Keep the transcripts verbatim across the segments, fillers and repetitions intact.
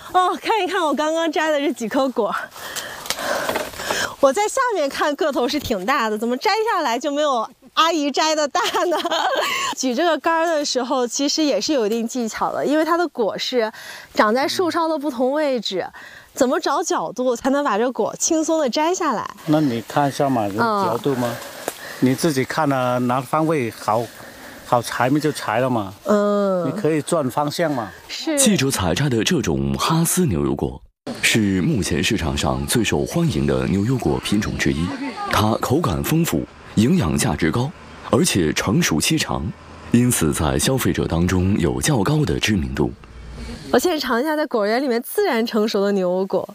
哦，看一看我刚刚摘的这几颗果，我在下面看个头是挺大的，怎么摘下来就没有阿姨摘的大呢？举这个杆儿的时候，其实也是有一定技巧的，因为它的果是长在树梢的不同位置，怎么找角度才能把这果轻松的摘下来？ 那你看一下嘛，有角度吗？嗯、你自己看了哪方位好，好裁没就裁了嘛。嗯，你可以转方向嘛。 是。 记者采摘的这种哈斯牛油果，是目前市场上最受欢迎的牛油果品种之一。它口感丰富，营养价值高，而且成熟期长，因此在消费者当中有较高的知名度。 我现在尝一下在果园里面自然成熟的牛油果，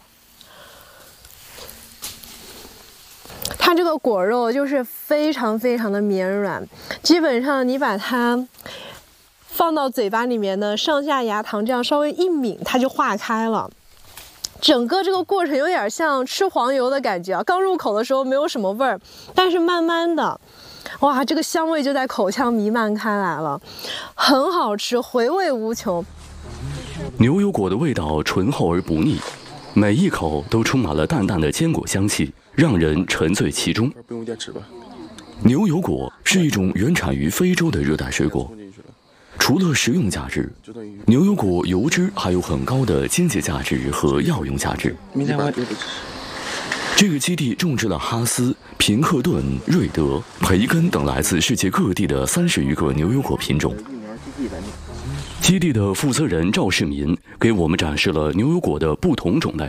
它这个果肉就是非常非常的绵软，基本上你把它放到嘴巴里面呢，上下牙膛这样稍微一抿，它就化开了。整个这个过程有点像吃黄油的感觉啊，刚入口的时候没有什么味儿，但是慢慢的，哇，这个香味就在口腔弥漫开来了，很好吃，回味无穷。 牛油果的味道醇厚而不腻，每一口都充满了淡淡的坚果香气，让人沉醉其中。不用加吃吧。牛油果是一种原产于非洲的热带水果。除了食用价值，牛油果油脂还有很高的经济价值和药用价值。这个基地种植了哈斯、平克顿、瑞德、培根等来自世界各地的三十余个牛油果品种。基地的负责人赵世民给我们展示了牛油果的不同种类。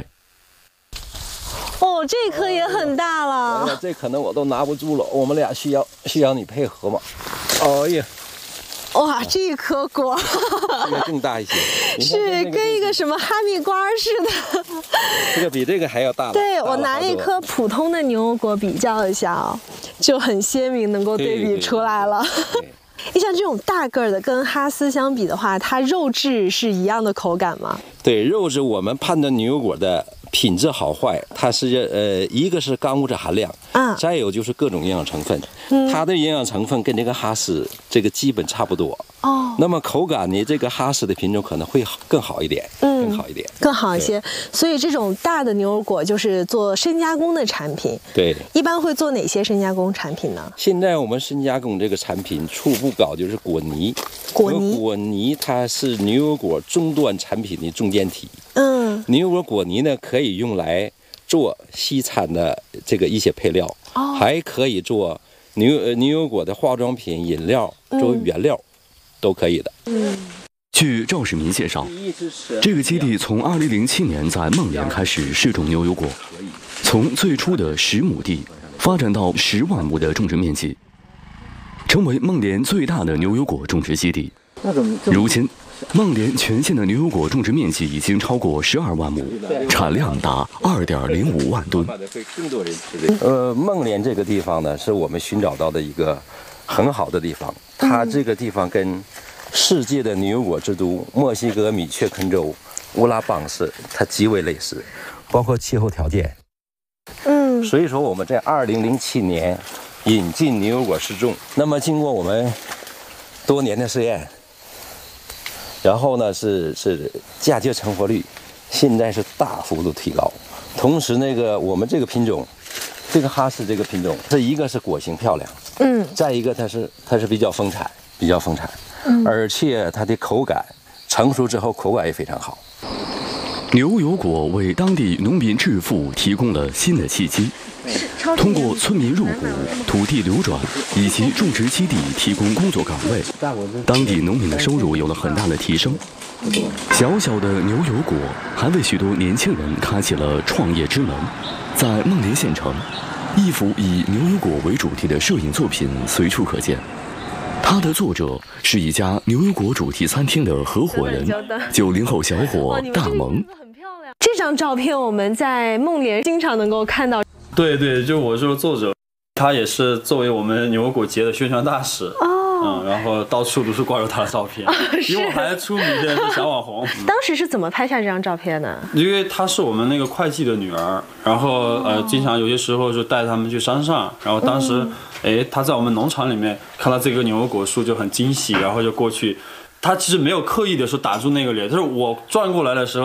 哦，这颗也很大了。 哎、这可能我都拿不住了，我们俩需要需要你配合嘛。哎呀。 哇，这颗果这个更大一些， 是跟一个什么哈密瓜似的。 这个比这个还要大了。 对，我拿一颗普通的牛油果比较一下哦，就很鲜明，能够对比出来了。你像这种大个儿的，跟哈斯相比的话，它肉质是一样的口感吗？ 对，肉质我们判断牛油果的品质好坏，它是呃，一个是钢物质含量，啊，再有就是各种营养成分，嗯，它的营养成分跟这个哈斯这个基本差不多。哦，那么口感呢，这个哈斯的品种可能会更好一点，嗯，更好一点， 更好一些。所以这种大的牛油果就是做深加工的产品。 对， 一般会做哪些深加工产品呢？ 现在我们深加工这个产品初步搞就是果泥， 果泥， 果泥它是牛油果中端产品的中间体。嗯，牛油果果泥呢可以用来做西餐的这个一些配料，哦，还可以做牛呃牛油果的化妆品、饮料作为原料，嗯，都可以的。嗯， 据赵世民介绍，这个基地从二零零七年在孟连开始试种牛油果，从最初的十亩地发展到十万亩的种植面积，成为孟连最大的牛油果种植基地。如今，孟连全县的牛油果种植面积已经超过十二万亩，产量达二点零五万吨。 呃，孟连这个地方呢，是我们寻找到的一个很好的地方。它这个地方跟世界的牛油果之都墨西哥米却肯州乌拉邦市，它极为类似，包括气候条件。嗯，所以说我们在二零零七年引进牛油果试种，那么经过我们多年的试验。然后呢，是是嫁接成活率，现在是大幅度提高。同时，那个我们这个品种，这个哈斯这个品种，这一个是果形漂亮，嗯，再一个它是它是比较丰产，比较丰产，嗯，而且它的口感成熟之后口感也非常好。 牛油果为当地农民致富提供了新的契机。通过村民入股、土地流转以及种植基地提供工作岗位，当地农民的收入有了很大的提升。小小的牛油果还为许多年轻人开启了创业之门。在孟连县城，一幅以牛油果为主题的摄影作品随处可见。它的作者是一家牛油果主题餐厅的合伙人，九零后小伙大萌。 这张照片我们在孟连经常能够看到。 对对，就我这个作者，他也是作为我们牛油果节的宣传大使。哦，嗯，然后到处都是挂着他的照片，比我还出名的是小网红。 当时是怎么拍下这张照片呢？ 因为她是我们那个会计的女儿，然后呃，经常有些时候就带他们去山上，然后当时，哎，她在我们农场里面看到这个牛油果树就很惊喜，然后就过去。她其实没有刻意的说打住那个脸，但是我转过来的时候。